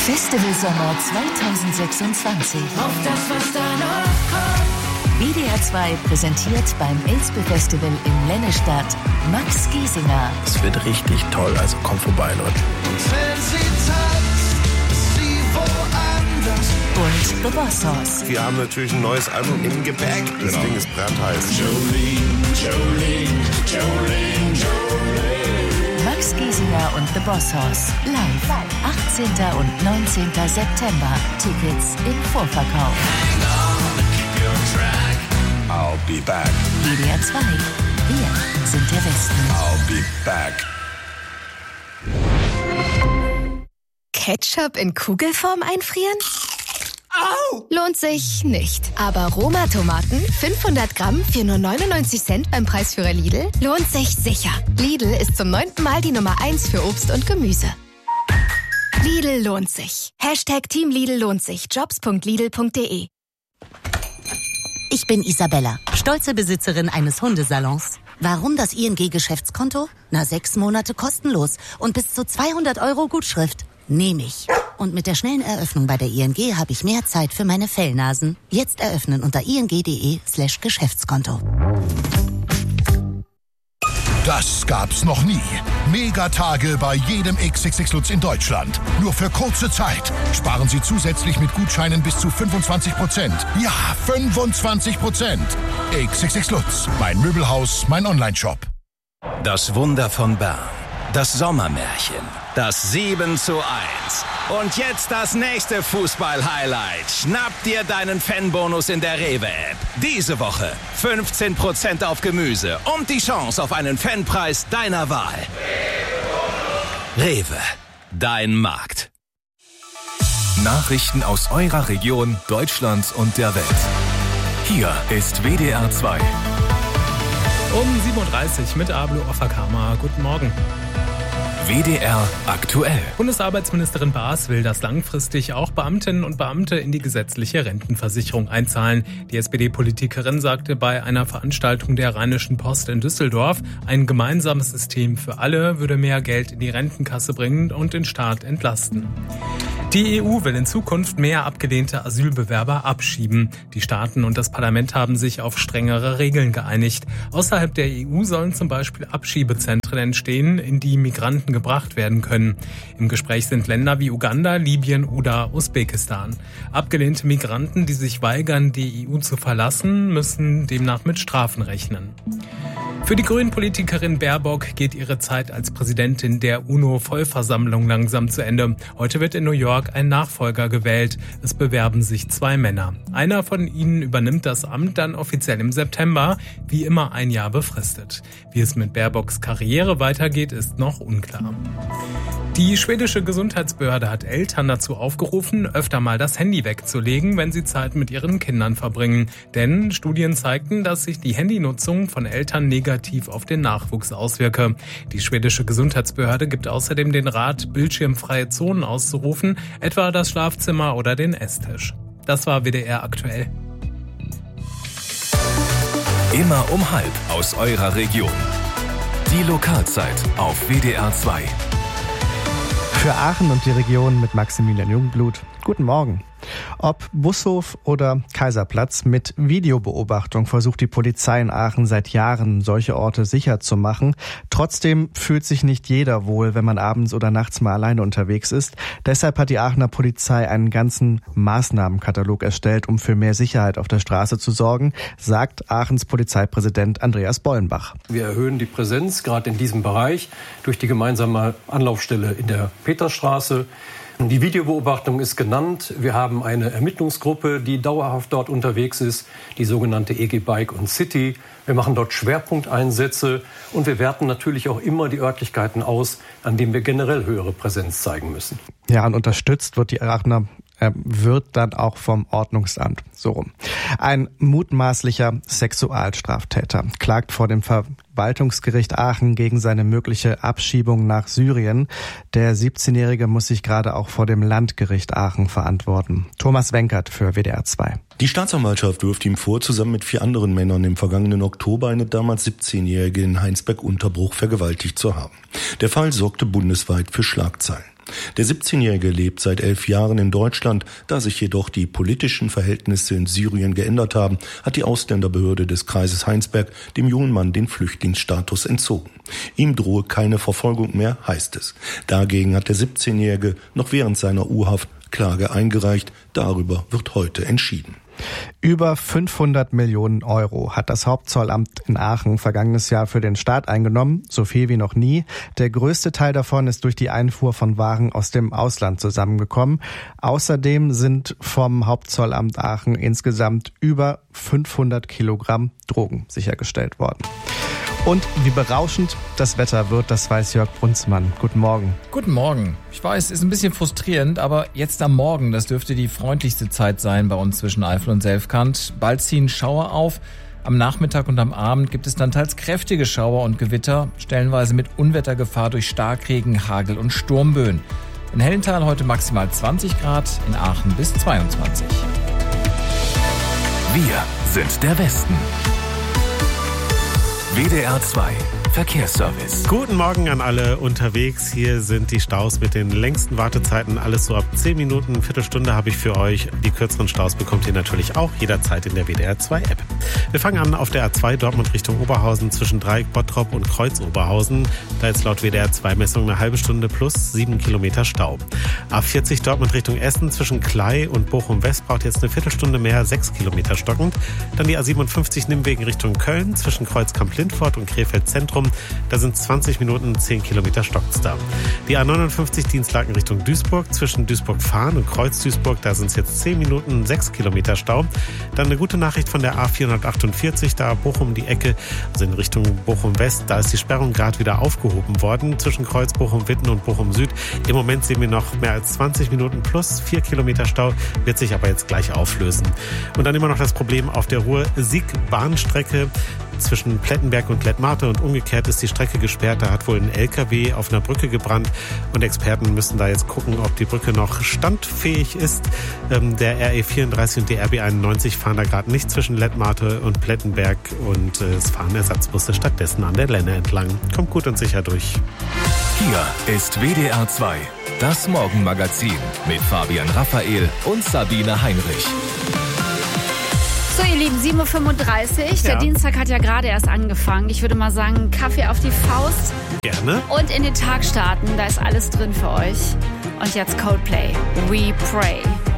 Festival Sommer 2026. Auf das, was da noch kommt. WDR 2 präsentiert beim Elspe Festival in Lennestadt Max Giesinger. Es wird richtig toll, also kommt vorbei, Leute. Und wenn sie tanzt, ist sie woanders. Und The Boss Hoss. Wir haben natürlich ein neues Album im Gepäck. Das Ding ist brandheiß. Max Giesinger und The Boss Hoss. Live. 18. und 19. September. Tickets im Vorverkauf. I'll be back. WDR 2. Wir sind der Westen. I'll be back. Ketchup in Kugelform einfrieren? Au! Lohnt sich nicht. Aber Roma-Tomaten, 500 Gramm für nur 99 Cent beim Preisführer Lidl, lohnt sich sicher. Lidl ist zum 9. Mal die Nummer 1 für Obst und Gemüse. Lidl lohnt sich. Hashtag Team Lidl lohnt sich. Jobs.lidl.de. Ich bin Isabella, stolze Besitzerin eines Hundesalons. Warum das ING-Geschäftskonto? 6 Monate kostenlos und bis zu 200 € Gutschrift. Nehme ich. Und mit der schnellen Eröffnung bei der ING habe ich mehr Zeit für meine Fellnasen. Jetzt eröffnen unter ing.de/Geschäftskonto. Das gab's noch nie. Megatage bei jedem XXX Lutz in Deutschland. Nur für kurze Zeit. Sparen Sie zusätzlich mit Gutscheinen bis zu 25%. Ja, 25%. XXX Lutz. Mein Möbelhaus, mein Onlineshop. Das Wunder von Bern. Das Sommermärchen. Das 7:1. Und jetzt das nächste Fußball-Highlight. Schnapp dir deinen Fanbonus in der Rewe-App. Diese Woche 15% auf Gemüse und die Chance auf einen Fanpreis deiner Wahl. Rewe, dein Markt. Nachrichten aus eurer Region, Deutschland und der Welt. Hier ist WDR 2. Um 7.30 Uhr mit Ablo Ofakama. Guten Morgen. WDR aktuell. Bundesarbeitsministerin Baas will, dass langfristig auch Beamtinnen und Beamte in die gesetzliche Rentenversicherung einzahlen. Die SPD-Politikerin sagte bei einer Veranstaltung der Rheinischen Post in Düsseldorf, ein gemeinsames System für alle würde mehr Geld in die Rentenkasse bringen und den Staat entlasten. Die EU will in Zukunft mehr abgelehnte Asylbewerber abschieben. Die Staaten und das Parlament haben sich auf strengere Regeln geeinigt. Außerhalb der EU sollen zum Beispiel Abschiebezentren entstehen, in die Migranten gebracht werden können. Im Gespräch sind Länder wie Uganda, Libyen oder Usbekistan. Abgelehnte Migranten, die sich weigern, die EU zu verlassen, müssen demnach mit Strafen rechnen. Für die Grünen-Politikerin Baerbock geht ihre Zeit als Präsidentin der UNO-Vollversammlung langsam zu Ende. Heute wird in New York ein Nachfolger gewählt. Es bewerben sich 2 Männer. Einer von ihnen übernimmt das Amt dann offiziell im September, wie immer 1 Jahr befristet. Wie es mit Baerbocks Karriere weitergeht, ist noch unklar. Die schwedische Gesundheitsbehörde hat Eltern dazu aufgerufen, öfter mal das Handy wegzulegen, wenn sie Zeit mit ihren Kindern verbringen. Denn Studien zeigten, dass sich die Handynutzung von Eltern negativ auf den Nachwuchs auswirke. Die schwedische Gesundheitsbehörde gibt außerdem den Rat, bildschirmfreie Zonen auszurufen, etwa das Schlafzimmer oder den Esstisch. Das war WDR aktuell. Immer um 12:30 aus eurer Region. Die Lokalzeit auf WDR 2. Für Aachen und die Region mit Maximilian Jungblut. Guten Morgen. Ob Bushof oder Kaiserplatz, mit Videobeobachtung versucht die Polizei in Aachen seit Jahren, solche Orte sicher zu machen. Trotzdem fühlt sich nicht jeder wohl, wenn man abends oder nachts mal alleine unterwegs ist. Deshalb hat die Aachener Polizei einen ganzen Maßnahmenkatalog erstellt, um für mehr Sicherheit auf der Straße zu sorgen, sagt Aachens Polizeipräsident Andreas Bollenbach. Wir erhöhen die Präsenz gerade in diesem Bereich durch die gemeinsame Anlaufstelle in der Peterstraße. Die Videobeobachtung ist genannt. Wir haben eine Ermittlungsgruppe, die dauerhaft dort unterwegs ist, die sogenannte EG Bike und City. Wir machen dort Schwerpunkteinsätze und wir werten natürlich auch immer die Örtlichkeiten aus, an denen wir generell höhere Präsenz zeigen müssen. Ja, und unterstützt wird die Aachener wird dann auch vom Ordnungsamt. So rum. Ein mutmaßlicher Sexualstraftäter klagt vor dem Verwaltungsgericht Aachen gegen seine mögliche Abschiebung nach Syrien. Der 17-Jährige muss sich gerade auch vor dem Landgericht Aachen verantworten. Thomas Wenkert für WDR 2. Die Staatsanwaltschaft wirft ihm vor, zusammen mit 4 anderen Männern im vergangenen Oktober eine damals 17-Jährige in Heinsberg-Unterbruch vergewaltigt zu haben. Der Fall sorgte bundesweit für Schlagzeilen. Der 17-Jährige lebt seit 11 Jahren in Deutschland. Da sich jedoch die politischen Verhältnisse in Syrien geändert haben, hat die Ausländerbehörde des Kreises Heinsberg dem jungen Mann den Flüchtlingsstatus entzogen. Ihm drohe keine Verfolgung mehr, heißt es. Dagegen hat der 17-Jährige noch während seiner U-Haft Klage eingereicht. Darüber wird heute entschieden. Über 500 Millionen Euro hat das Hauptzollamt in Aachen vergangenes Jahr für den Staat eingenommen, so viel wie noch nie. Der größte Teil davon ist durch die Einfuhr von Waren aus dem Ausland zusammengekommen. Außerdem sind vom Hauptzollamt Aachen insgesamt über 500 Kilogramm Drogen sichergestellt worden. Und wie berauschend das Wetter wird, das weiß Jörg Brunzmann. Guten Morgen. Guten Morgen. Ich weiß, ist ein bisschen frustrierend, aber jetzt am Morgen, das dürfte die freundlichste Zeit sein bei uns zwischen Eifel und Selfkant. Bald ziehen Schauer auf. Am Nachmittag und am Abend gibt es dann teils kräftige Schauer und Gewitter, stellenweise mit Unwettergefahr durch Starkregen, Hagel und Sturmböen. In Hellenthal heute maximal 20 Grad, in Aachen bis 22. Wir sind der Westen. WDR 2 Verkehrsservice. Guten Morgen an alle unterwegs. Hier sind die Staus mit den längsten Wartezeiten. Alles so ab 10 Minuten, Viertelstunde habe ich für euch. Die kürzeren Staus bekommt ihr natürlich auch jederzeit in der WDR 2 App. Wir fangen an auf der A2 Dortmund Richtung Oberhausen zwischen Dreieck Bottrop und Kreuz Oberhausen. Da ist laut WDR 2 Messung eine halbe Stunde plus 7 Kilometer Stau. A40 Dortmund Richtung Essen zwischen Klei und Bochum West braucht jetzt eine Viertelstunde mehr, 6 Kilometer stockend. Dann die A57 Nimmwegen Richtung Köln zwischen Kreuzkamp-Lindfort und Krefeld Zentrum. Da sind 20 Minuten, 10 Kilometer stockt's da. Die A59 Dienstlaken Richtung Duisburg zwischen Duisburg-Fahn und Kreuz-Duisburg. Da sind es jetzt 10 Minuten, 6 Kilometer Stau. Dann eine gute Nachricht von der A448, da Bochum die Ecke, also in Richtung Bochum-West. Da ist die Sperrung gerade wieder aufgehoben worden zwischen Kreuz, Bochum-Witten und Bochum-Süd. Im Moment sehen wir noch mehr als 20 Minuten plus 4 Kilometer Stau, wird sich aber jetzt gleich auflösen. Und dann immer noch das Problem auf der Ruhr-Sieg-Bahnstrecke zwischen Plettenberg und Lettmate und umgekehrt ist die Strecke gesperrt. Da hat wohl ein LKW auf einer Brücke gebrannt und Experten müssen da jetzt gucken, ob die Brücke noch standfähig ist. Der RE34 und die RB91 fahren da gerade nicht zwischen Lettmate und Plettenberg und es fahren Ersatzbusse stattdessen an der Lenne entlang. Kommt gut und sicher durch. Hier ist WDR 2, das Morgenmagazin mit Fabian Raphael und Sabine Heinrich. So, ihr Lieben, 7.35 Uhr. Der Dienstag hat ja gerade erst angefangen. Ich würde mal sagen, Kaffee auf die Faust. Gerne. Und in den Tag starten. Da ist alles drin für euch. Und jetzt Coldplay. We Pray.